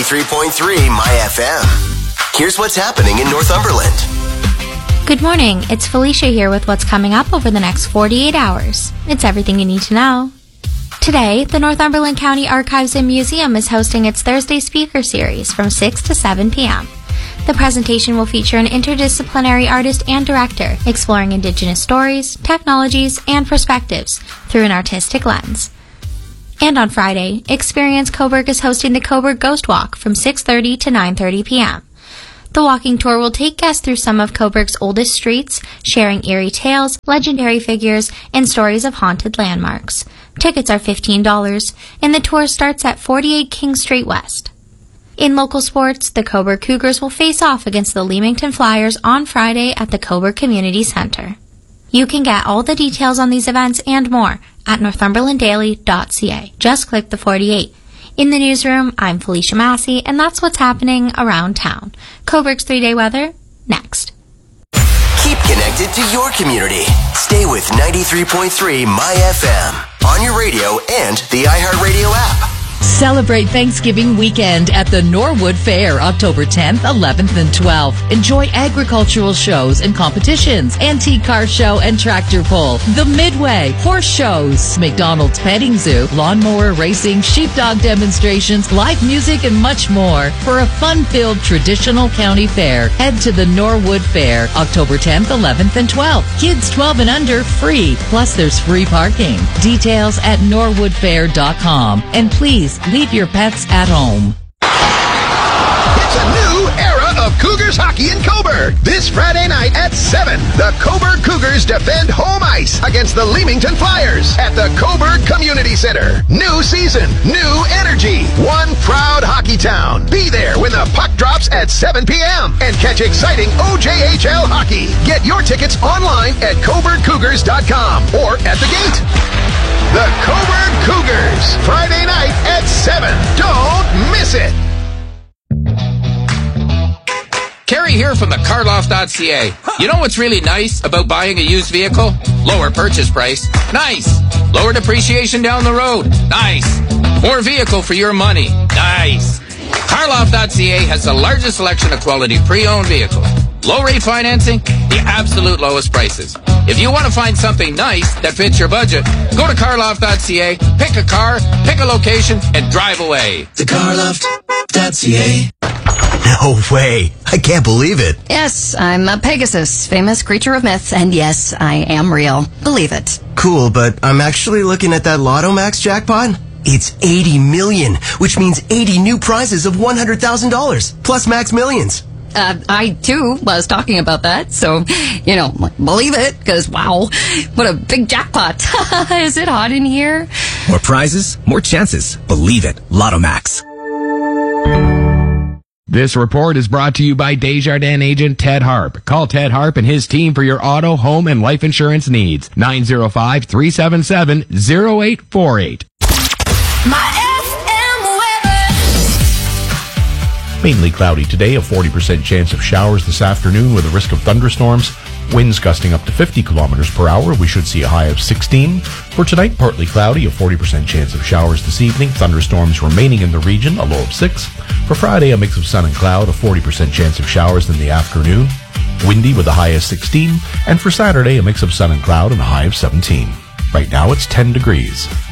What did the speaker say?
93.3 My FM. Here's what's happening in Northumberland. Good morning. It's Felicia here with what's coming up over the next 48 hours. It's everything you need to know. Today, the Northumberland County Archives and Museum is hosting its Thursday speaker series from 6 to 7 p.m. The presentation will feature an interdisciplinary artist and director exploring Indigenous stories, technologies, and perspectives through an artistic lens. And on Friday, Experience Cobourg is hosting the Cobourg Ghost Walk from 6:30 to 9:30 p.m. The walking tour will take guests through some of Cobourg's oldest streets, sharing eerie tales, legendary figures, and stories of haunted landmarks. Tickets are $15, and the tour starts at 48 King Street West. In local sports, the Cobourg Cougars will face off against the Leamington Flyers on Friday at the Cobourg Community Centre. You can get all the details on these events and more at northumberlanddaily.ca. Just click the 48. In the newsroom, I'm Felicia Massey, and that's what's happening around town. Cobourg's 3-day weather, next. Keep connected to your community. Stay with 93.3 My FM on your radio and the iHeartRadio app. Celebrate Thanksgiving weekend at the Norwood Fair, October 10th, 11th, and 12th. Enjoy agricultural shows and competitions, antique car show and tractor pull, the Midway, horse shows, McDonald's petting zoo, lawnmower racing, sheepdog demonstrations, live music, and much more. For a fun-filled traditional county fair, head to the Norwood Fair, October 10th, 11th, and 12th. Kids 12 and under, free. Plus, there's free parking. Details at norwoodfair.com. And please, leave your pets at home. It's a new era of Cougars hockey in Cobourg. This Friday night at 7, the Cobourg Cougars defend home ice against the Leamington Flyers at the Cobourg Community Center. New season, new energy, one proud hockey town. Be there when the puck drops at 7 p.m. and catch exciting OJHL hockey. Get your tickets online at CobourgCougars.com or at the gate. The Cobourg Cougars, Friday night at 7. Don't miss it. Kerry here from the carloft.ca. You know what's really nice about buying a used vehicle? Lower purchase price. Nice. Lower depreciation down the road. Nice. More vehicle for your money. Nice. Carloft.ca has the largest selection of quality pre-owned vehicles. Low rate financing, the absolute lowest prices. If you want to find something nice that fits your budget, go to carloft.ca, pick a car, pick a location, and drive away. The carloft.ca. No way. I can't believe it. Yes, I'm a Pegasus, famous creature of myth, and yes, I am real. Believe it. Cool, but I'm actually looking at that Lotto Max jackpot. It's 80 million, which means 80 new prizes of $100,000, plus Max Millions. I, too, was talking about that, so, believe it, because, wow, what a big jackpot. Is it hot in here? More prizes, more chances. Believe it. Lotto Max. This report is brought to you by Desjardins agent Ted Harp. Call Ted Harp and his team for your auto, home, and life insurance needs. 905-377-0848. Mainly cloudy today, a 40% chance of showers this afternoon with a risk of thunderstorms. Winds gusting up to 50 kilometers per hour. We should see a high of 16. For tonight, partly cloudy, a 40% chance of showers this evening. Thunderstorms remaining in the region, a low of 6. For Friday, a mix of sun and cloud, a 40% chance of showers in the afternoon. Windy with a high of 16. And for Saturday, a mix of sun and cloud and a high of 17. Right now, it's 10 degrees.